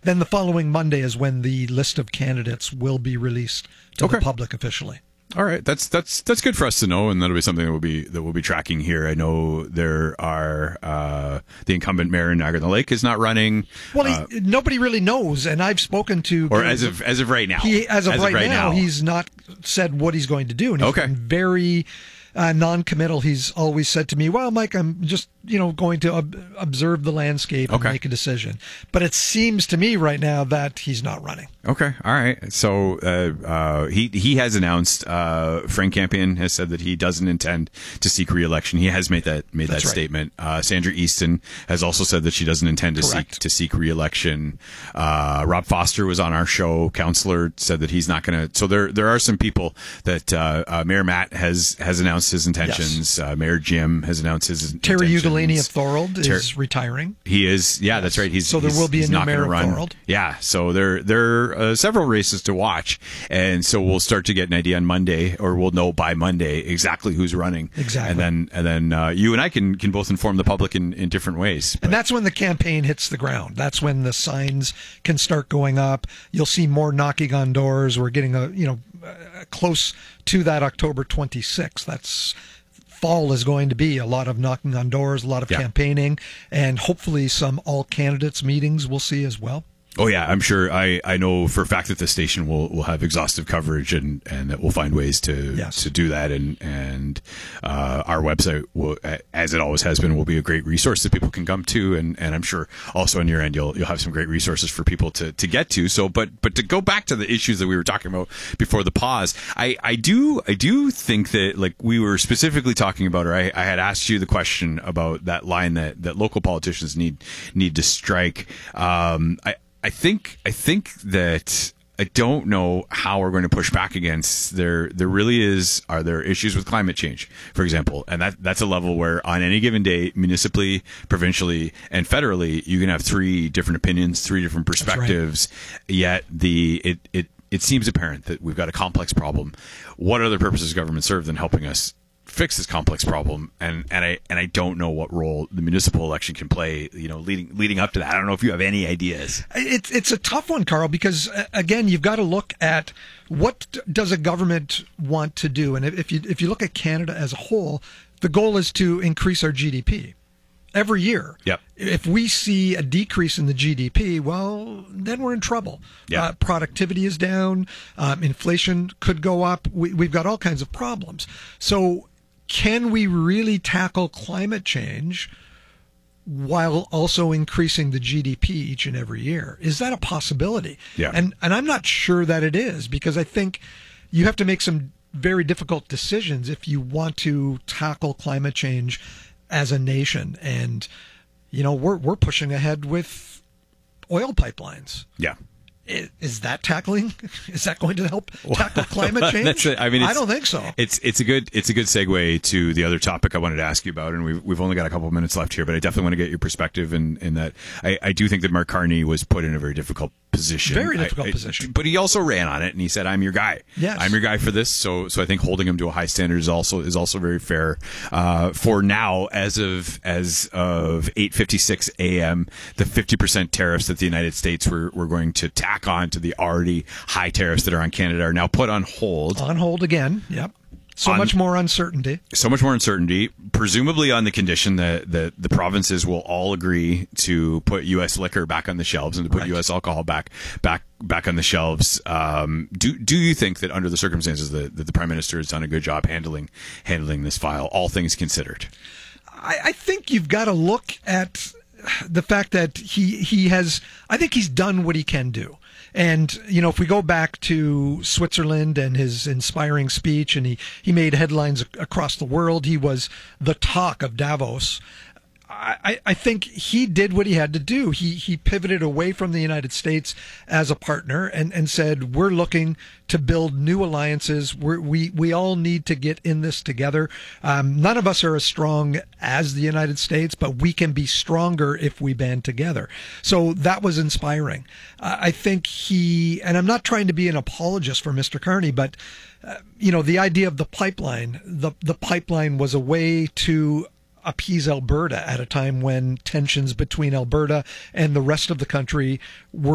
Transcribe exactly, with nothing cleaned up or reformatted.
then the following Monday is when the list of candidates will be released to Okay. the public officially. All right, that's that's that's good for us to know, and that'll be something that we'll be that we'll be tracking here. I know there are uh, the incumbent mayor in Niagara Lake is not running. Well, he, uh, nobody really knows, and I've spoken to or as of as of right now. He, as of, as right, of right now, now, he's not said what he's going to do, and he's Okay. been very uh, non-committal. He's always said to me, "Well, Mike, I'm just you know going to ob- observe the landscape and Okay. make a decision." But it seems to me right now that he's not running. Okay, all right. So uh, uh, he he has announced. Uh, Frank Campion has said that he doesn't intend to seek re-election. He has made that made That's that right. statement. Uh, Sandra Easton has also said that she doesn't intend to Correct. seek to seek re-election. Uh, Rob Foster was on our show. Counselor said that he's not going to. So there there are some people that uh, uh, Mayor Matt has has announced his intentions. Uh, Mayor Jim has announced his Terry intentions. Ugalini of Thorold Ter- is retiring. He is, yeah, that's right. He's So there he's- will be a he's new not mayor gonna of run. Thorold. Yeah, so there there are uh, several races to watch, and so we'll start to get an idea on Monday, or we'll know by Monday exactly who's running. Exactly. and then and then uh, you and I can can both inform the public in, in different ways. And that's when the campaign hits the ground. That's when the signs can start going up. You'll see more knocking on doors. We're getting a you know uh, close to that October twenty-sixth. That's fall is going to be a lot of knocking on doors, a lot of Yeah. campaigning, and hopefully some all candidates meetings we'll see as well. Oh yeah, I'm sure. I, I know for a fact that the station will, will have exhaustive coverage, and, and that we'll find ways to Yes. to do that. And and uh, our website, will, as it always has been, will be a great resource that people can come to. And, and I'm sure also on your end you'll you'll have some great resources for people to, to get to. So, but but to go back to the issues that we were talking about before the pause, I, I do I do think that, like, we were specifically talking about, or I, I had asked you the question about that line that, that local politicians need need to strike. Um, I. I think I think that I don't know how we're going to push back against there. There really is. Are there issues with climate change, for example? And that that's a level where on any given day, municipally, provincially, and federally, you can have three different opinions, three different perspectives. Yet the it it it seems apparent that we've got a complex problem. What other purpose does government serve than helping us fix this complex problem? And and I and I don't know what role the municipal election can play, you know, leading leading up to that. I don't know if you have any ideas. It's it's a tough one, Carl, because uh, again, you've got to look at what d- does a government want to do, and if, if you if you look at Canada as a whole, the goal is to increase our G D P every year. Yep. If we see a decrease in the G D P, well, then we're in trouble. Yeah. Uh, productivity is down. Um, inflation could go up. We, we've got all kinds of problems. So, can we really tackle climate change while also increasing the G D P each and every year? Is that a possibility? Yeah. And and I'm not sure that it is, because I think you have to make some very difficult decisions if you want to tackle climate change as a nation. And you know, we're we're pushing ahead with oil pipelines. Yeah. Is, is that tackling? Is that going to help tackle climate change? That's it. I mean, I it's- don't think so. It's it's a good it's a good segue to the other topic I wanted to ask you about, and we've we've only got a couple of minutes left here, but I definitely want to get your perspective in, in that. I, I do think that Mark Carney was put in a very difficult position, Very difficult I- I- position. but he also ran on it, and he said, "I'm your guy. Yes. I'm your guy for this." So so I think holding him to a high standard is also is also very fair. Uh, for now, as of as of eight fifty-six a.m., the fifty percent tariffs that the United States were were going to tack on to the already high tariffs that are on Canada are now put on hold. On hold again. Yep. So On- much more uncertainty. So much more uncertainty, presumably on the condition that, that the provinces will all agree to put U S liquor back on the shelves and to put Right. U S alcohol back back back on the shelves. Um, do do you think that under the circumstances that, that the Prime Minister has done a good job handling handling this file, all things considered? I, I think you've got to look at the fact that he he has. I think he's done what he can do. And, you know, if we go back to Switzerland and his inspiring speech, and he, he made headlines ac- across the world, he was the talk of Davos. I, I think he did what he had to do. He he pivoted away from the United States as a partner and, and said, we're looking to build new alliances. We're, we we all need to get in this together. Um, none of us are as strong as the United States, but we can be stronger if we band together. So that was inspiring. Uh, I think he, and I'm not trying to be an apologist for Mister Carney, but uh, you know, the idea of the pipeline, the the pipeline was a way to appease Alberta at a time when tensions between Alberta and the rest of the country were